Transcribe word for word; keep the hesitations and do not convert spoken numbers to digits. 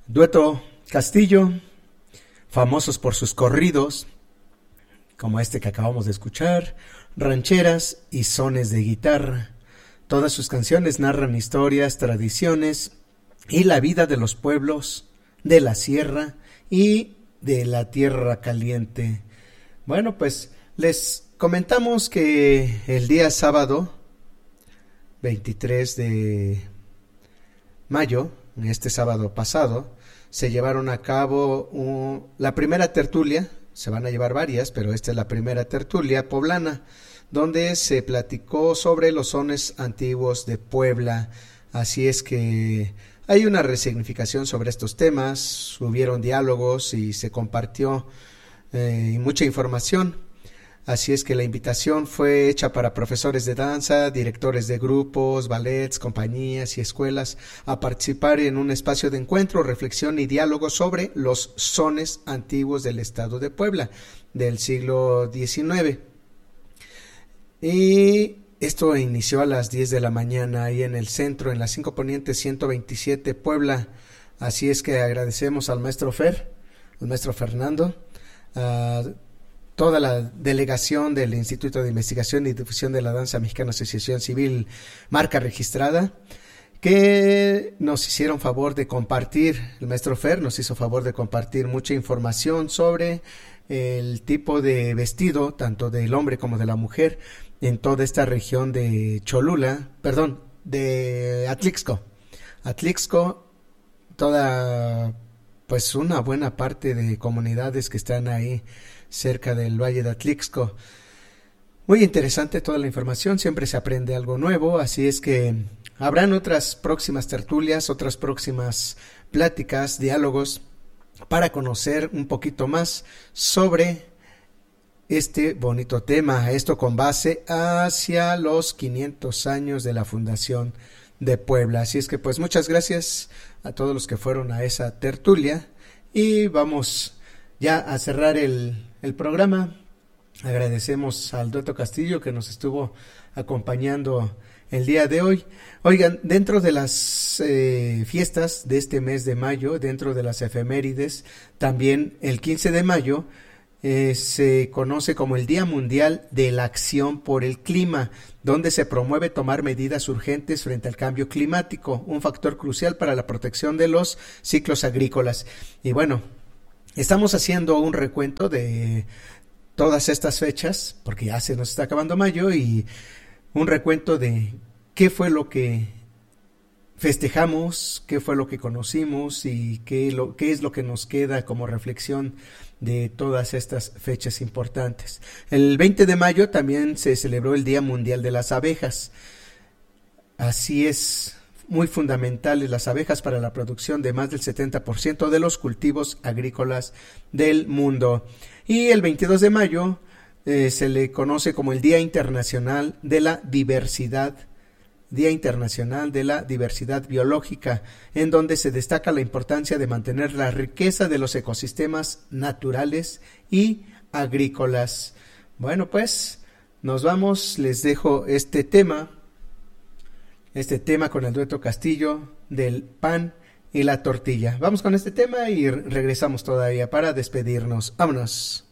Dueto Castillo, famosos por sus corridos, como este que acabamos de escuchar, rancheras y sones de guitarra. Todas sus canciones narran historias, tradiciones y la vida de los pueblos, de la sierra y de la tierra caliente. Bueno, pues les comentamos que el día sábado, veintitrés de mayo, este sábado pasado, se llevaron a cabo uh, la primera tertulia. Se van a llevar varias, pero esta es la primera tertulia poblana, donde se platicó sobre los sones antiguos de Puebla. Así es que hay una resignificación sobre estos temas, hubieron diálogos y se compartió eh, mucha información. Así es que la invitación fue hecha para profesores de danza, directores de grupos, ballets, compañías y escuelas a participar en un espacio de encuentro, reflexión y diálogo sobre los sones antiguos del estado de Puebla del siglo diecinueve. Y esto inició a las diez de la mañana ahí en el centro, en la cinco Poniente ciento veintisiete Puebla. Así es que agradecemos al maestro Fer, al maestro Fernando, a toda la delegación del Instituto de Investigación y Difusión de la Danza Mexicana, Asociación Civil, marca registrada, que nos hicieron favor de compartir, el maestro Fer nos hizo favor de compartir mucha información sobre el tipo de vestido, tanto del hombre como de la mujer, en toda esta región de Cholula, perdón, de Atlixco. Atlixco, toda, pues una buena parte de comunidades que están ahí cerca del Valle de Atlixco. Muy interesante toda la información, siempre se aprende algo nuevo, así es que habrán otras próximas tertulias, otras próximas pláticas, diálogos, para conocer un poquito más sobre este bonito tema, esto con base hacia los quinientos años de la fundación de Puebla. Así es que pues muchas gracias a todos los que fueron a esa tertulia y vamos ya a cerrar el, el programa. Agradecemos al Dueto Castillo que nos estuvo acompañando el día de hoy. Oigan, dentro de las eh, fiestas de este mes de mayo, dentro de las efemérides, también el quince de mayo eh, se conoce como el Día Mundial de la Acción por el Clima, donde se promueve tomar medidas urgentes frente al cambio climático, un factor crucial para la protección de los ciclos agrícolas. Y bueno, estamos haciendo un recuento de todas estas fechas, porque ya se nos está acabando mayo, y un recuento de qué fue lo que festejamos, qué fue lo que conocimos y qué, lo, qué es lo que nos queda como reflexión de todas estas fechas importantes. El veinte de mayo también se celebró el Día Mundial de las Abejas. Así es, muy fundamentales las abejas para la producción de más del setenta por ciento de los cultivos agrícolas del mundo. Y el veintidós de mayo eh, se le conoce como el Día Internacional de la Diversidad, Día Internacional de la Diversidad Biológica, en donde se destaca la importancia de mantener la riqueza de los ecosistemas naturales y agrícolas. Bueno, pues nos vamos, les dejo este tema. Este tema con el Dueto Castillo del pan y la tortilla. Vamos con este tema y regresamos todavía para despedirnos. Vámonos.